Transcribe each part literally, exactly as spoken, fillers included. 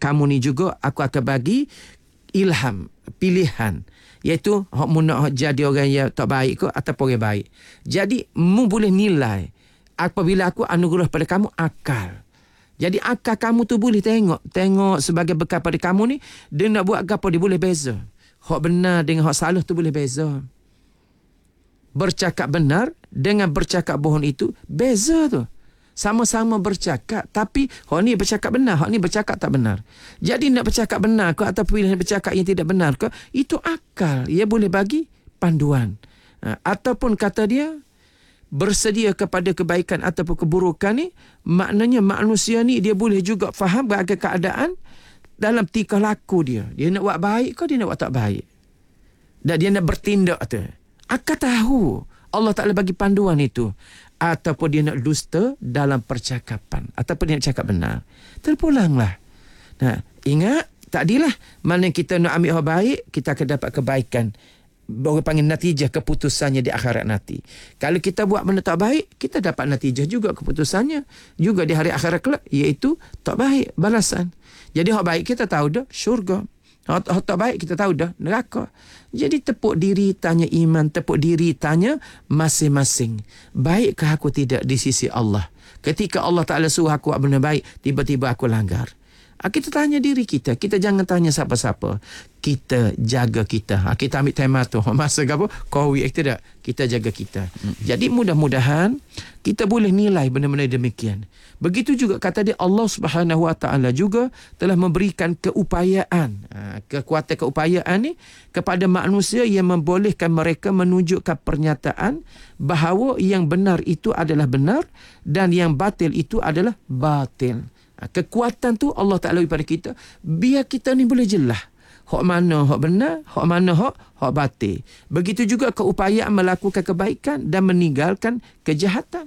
kamu ni juga aku akan bagi ilham, pilihan, iaitu hok mu nak jadi orang yang tak baik ke ataupun orang baik. Jadi mu boleh nilai apabila aku anugerah pada kamu akal. Jadi akal kamu tu boleh tengok tengok sebagai bekal pada kamu ni, dia nak buat apa dia boleh beza. Hak benar dengan hak salah tu boleh beza. Bercakap benar dengan bercakap bohong itu beza tu. Sama-sama bercakap, tapi hak ni bercakap benar, hak ni bercakap tak benar. Jadi nak bercakap benar ke atau pilihan bercakap yang tidak benar ke, itu akal. Ia boleh bagi panduan. Ha, ataupun kata dia bersedia kepada kebaikan ataupun keburukan ni, maknanya manusia ni dia boleh juga faham berbagai keadaan dalam tingkah laku dia. Dia nak buat baik ke dia nak buat tak baik. Dan dia nak bertindak tu. Akal tahu. Allah Ta'ala bagi panduan itu. Ataupun dia nak dusta dalam percakapan. Ataupun dia nak cakap benar. Terpulanglah. Nah, ingat, takdilah. Mana kita nak ambil hal baik, kita akan dapat kebaikan. Orang panggil natijah keputusannya di akhirat nanti. Kalau kita buat benda tak baik, kita dapat natijah juga keputusannya. Juga di hari akhirat kelak, iaitu tak baik balasan. Jadi hal baik kita tahu dah syurga. Hal tak baik kita tahu dah neraka. Jadi tepuk diri tanya iman, tepuk diri tanya masing-masing. Baikkah aku tidak di sisi Allah? Ketika Allah Ta'ala suruh aku buat benda baik, tiba-tiba aku langgar. Kita tanya diri kita. Kita jangan tanya siapa-siapa. Kita jaga kita. Kita ambil tema tu. Masa apa? Covid tidak. Kita jaga kita. Jadi mudah-mudahan kita boleh nilai benda-benda demikian. Begitu juga kata dia, Allah Subhanahu Wa Taala juga telah memberikan keupayaan, kekuatan keupayaan ni kepada manusia yang membolehkan mereka menunjukkan pernyataan bahawa yang benar itu adalah benar dan yang batil itu adalah batil. Kekuatan tu Allah Ta'ala bagi pada kita, biar kita ni boleh jelas hak mana hak benar, hak mana hak hak batil. Begitu juga keupayaan melakukan kebaikan dan meninggalkan kejahatan.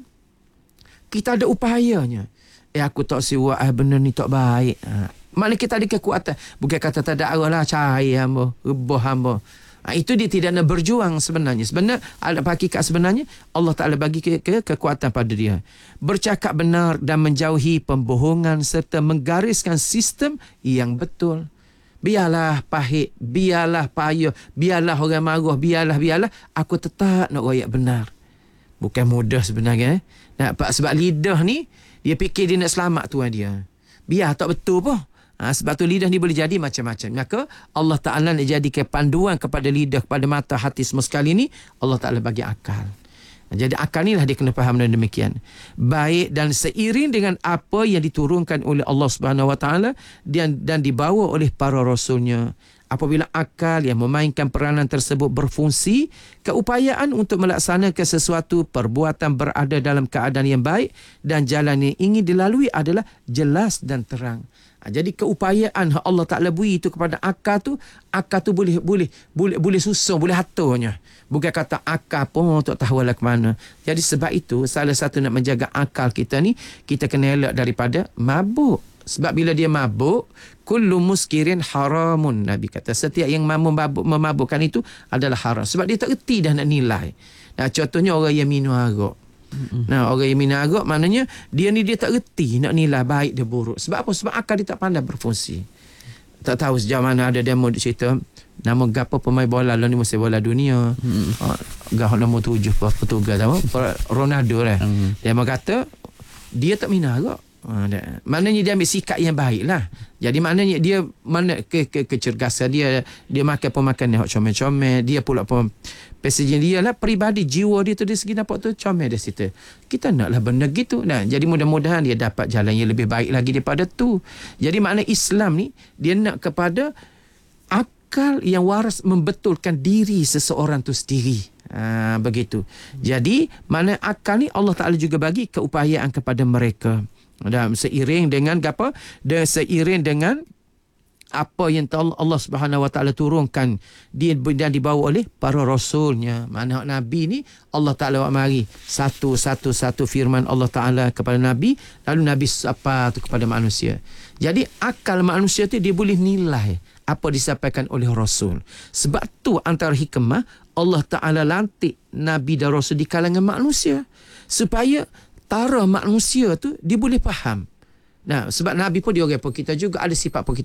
Kita ada upayanya. Eh aku tak siwak ah benda ni tak baik. Ha. Mana kita ada kekuatan. Bukan kata tak ada Allah lah cahaya hamba, rebah hamba. Ha, itu dia tidak nak berjuang sebenarnya. Sebenarnya, ada hakikat sebenarnya, Allah Ta'ala bagi ke, ke, kekuatan pada dia. Bercakap benar dan menjauhi pembohongan serta menggariskan sistem yang betul. Biarlah pahit, biarlah payah, biarlah orang marah, biarlah, biarlah. Aku tetap nak royak benar. Bukan mudah sebenarnya. Eh? Nah, sebab lidah ni, dia fikir dia nak selamat tuan dia. Biar tak betul pun. Ha, sebab tu lidah ni boleh jadi macam-macam. Maka Allah Ta'ala nak jadikan panduan kepada lidah, kepada mata, hati semua sekali ni, Allah Ta'ala bagi akal. Jadi akal ni lah dia kena faham dan demikian. Baik, dan seiring dengan apa yang diturunkan oleh Allah Subhanahu Wa Ta'ala dan, dan dibawa oleh para rasulnya. Apabila akal yang memainkan peranan tersebut berfungsi, keupayaan untuk melaksanakan sesuatu perbuatan berada dalam keadaan yang baik dan jalan yang ingin dilalui adalah jelas dan terang. Jadi keupayaan Allah Ta'ala beri itu kepada akal tu, akal tu boleh boleh boleh boleh susun, boleh aturnya. Bukan kata akal pun tak tahu lah ke mana. Jadi sebab itu salah satu nak menjaga akal kita ni, kita kena elak daripada mabuk. Sebab bila dia mabuk, kullu muskirin haramun. Nabi kata setiap yang memabuk, memabukkan itu adalah haram. Sebab dia tak reti dah nak nilai. Nah, contohnya orang yang minum arak. Mm-mm. Nah, orang yang minum arak maknanya dia ni dia tak reti nak nilai baik dia buruk. Sebab apa? Sebab akal dia tak pandai berfungsi. Tak tahu sejauh mana ada demo di cerita nama gapo pemain bola lah ni mesti bola dunia. Mm. Ha, gah nombor tujuh Portugal tahu Ronaldo lah. Mm. Dia kata dia tak minum arak. Ha, maknanya dia ambil sikap yang baik lah. Jadi maknanya dia mana ke, ke, kecergasan dia, dia makan pemakan yang comel-comel, dia pula pun passenger dia lah, peribadi jiwa dia tu dari segi nampak tu comel dari situ. Kita naklah benda gitu. Nah, jadi mudah-mudahan dia dapat jalan yang lebih baik lagi daripada tu. Jadi makna Islam ni dia nak kepada akal yang waras membetulkan diri seseorang tu sendiri. Ha, begitu. Jadi mana akal ni Allah Ta'ala juga bagi keupayaan kepada mereka. Dan seiring dengan apa? Dan seiring dengan apa yang Allah Subhanahu Wa Taala turunkan dia dan dibawa oleh para rasulnya. Mana Nabi ni Allah Ta'ala buat mari satu satu satu firman Allah Ta'ala kepada Nabi, lalu Nabi apa tu kepada manusia. Jadi akal manusia tu dia boleh nilai apa disampaikan oleh Rasul. Sebab tu antara hikmah Allah Ta'ala lantik Nabi dan Rasul di kalangan manusia supaya tara manusia tu dia boleh faham. Nah, sebab Nabi pun dia orang pun kita juga ada sifat pun kita